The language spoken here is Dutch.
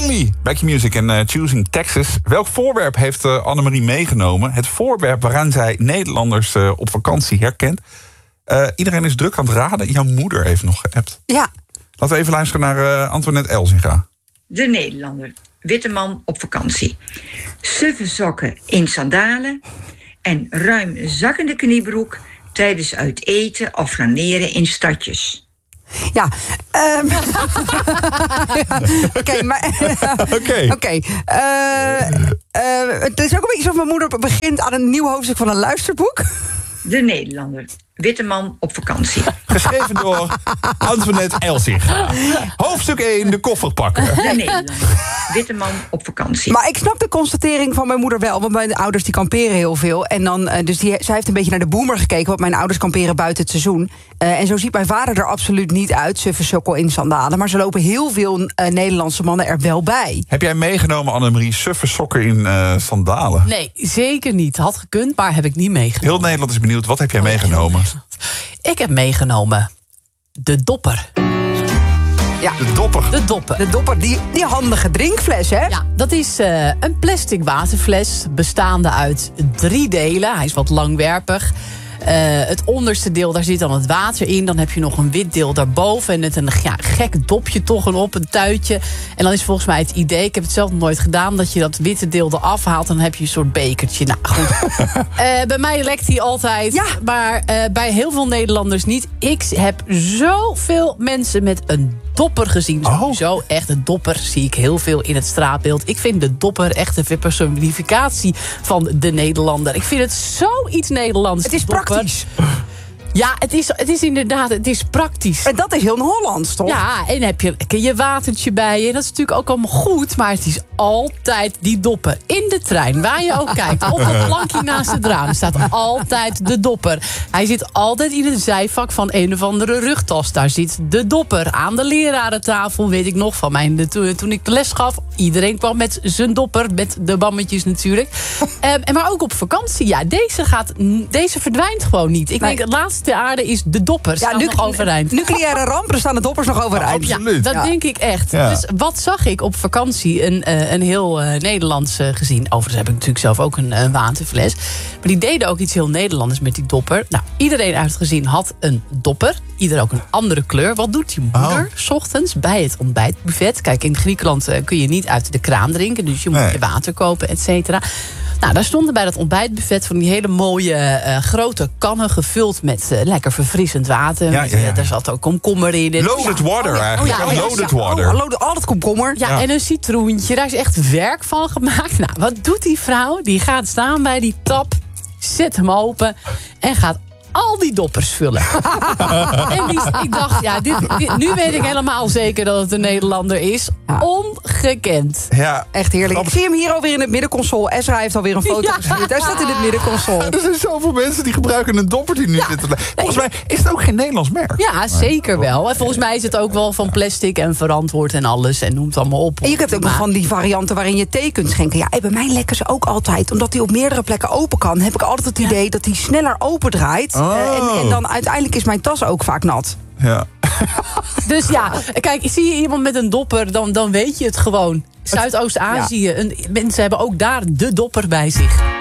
Stanley, Back Your Music en Choosing Texas. Welk voorwerp heeft Annemarie meegenomen? Het voorwerp waaraan zij Nederlanders op vakantie herkent. Iedereen is druk aan het raden. Jouw moeder heeft nog geappt. Ja. Laten we even luisteren naar Antoinette Elzinga. De Nederlander. Witte man op vakantie. Suffe sokken in sandalen. En ruim zakkende kniebroek tijdens uit eten of flaneren in stadjes. Ja. Oké, maar... Oké. Het is ook een beetje alsof mijn moeder begint aan een nieuw hoofdstuk van een luisterboek. De Nederlander. Witte man op vakantie. Geschreven door Antoinette Elzinga. Hoofdstuk 1, de koffer pakken. De Nederlander. Witte man op vakantie. Maar ik snap de constatering van mijn moeder wel. Want mijn ouders die kamperen heel veel. En dan, zij heeft een beetje naar de boomer gekeken. Want mijn ouders kamperen buiten het seizoen. En zo ziet mijn vader er absoluut niet uit. Suffe sokkel in sandalen. Maar ze lopen heel veel Nederlandse mannen er wel bij. Heb jij meegenomen, Annemarie, suffe sokken in sandalen? Nee, zeker niet. Had gekund, maar heb ik niet meegenomen. Heel Nederland is benieuwd. Wat heb jij meegenomen? Ik heb meegenomen de dopper. Ja. De dopper. De dopper. De dopper, die handige drinkfles, hè? Ja, dat is een plastic waterfles bestaande uit 3 delen. Hij is wat langwerpig. Het onderste deel, daar zit dan het water in. Dan heb je nog een wit deel daarboven. En met een gek dopje toch erop, een tuitje. En dan is volgens mij het idee, ik heb het zelf nog nooit gedaan, dat je dat witte deel eraf haalt. En dan heb je een soort bekertje. Nou goed. Bij mij lekt hij altijd. Ja. Maar bij heel veel Nederlanders niet. Ik heb zoveel mensen met een dopper gezien. Sowieso echt een dopper zie ik heel veel in het straatbeeld. Ik vind de dopper echt een verpersonificatie van de Nederlander. Ik vind het zoiets Nederlands. Het is praktisch. Ja, het is inderdaad, het is praktisch. En dat is heel Hollands, toch? Ja, en heb je je watertje bij je. En dat is natuurlijk ook allemaal goed. Maar het is altijd die dopper. In de trein, waar je ook kijkt. Op het plankje naast het raam staat altijd de dopper. Hij zit altijd in het zijvak van een of andere rugtas. Daar zit de dopper. Aan de lerarentafel, weet ik nog van mij. Toen ik de les gaf, iedereen kwam met zijn dopper. Met de bammetjes natuurlijk. Maar ook op vakantie. Ja, deze verdwijnt gewoon niet. Ik denk, het laatste ter aarde is de dopper. Ja, nog overeind. Nucleaire rampen staan de doppers nog overeind. Absoluut. Ja, dat denk ik echt. Ja. Dus wat zag ik op vakantie? Een heel Nederlands gezien. Overigens heb ik natuurlijk zelf ook een waterfles. Maar die deden ook iets heel Nederlands met die dopper. Nou, iedereen uit het gezin had een dopper. Ieder ook een andere kleur. Wat doet je moeder 's ochtends bij het ontbijtbuffet? Kijk, in Griekenland kun je niet uit de kraan drinken. Dus je moet je water kopen, et cetera. Nou, daar stonden bij dat ontbijtbudget van die hele mooie grote kannen gevuld met lekker verfrissend water. Daar zat ook komkommer in. Loaded water eigenlijk. Loaded water. Altijd komkommer. Ja, en een citroentje. Daar is echt werk van gemaakt. Nou, wat doet die vrouw? Die gaat staan bij die tap, zet hem open en gaat al die doppers vullen. En ik dacht, nu weet ik helemaal zeker dat het een Nederlander is. Ja. Ongekend. Ja. Echt heerlijk. Ik zie hem hier alweer in het middenconsole. Ezra heeft alweer een foto gestuurd. Hij staat in het middenconsole. Er zijn zoveel mensen die gebruiken een dopper die nu zitten. Volgens mij is het ook geen Nederlands merk. Ja, zeker wel. En volgens mij is het ook wel van plastic en verantwoord en alles. En noemt allemaal op. En je hebt ook nog van die varianten waarin je thee kunt schenken. Ja, bij mij lekken ze ook altijd. Omdat die op meerdere plekken open kan, heb ik altijd het idee dat die sneller open draait. En dan uiteindelijk is mijn tas ook vaak nat. Ja. Dus ja, kijk, zie je iemand met een dopper, dan weet je het gewoon. Zuidoost-Azië, mensen hebben ook daar de dopper bij zich.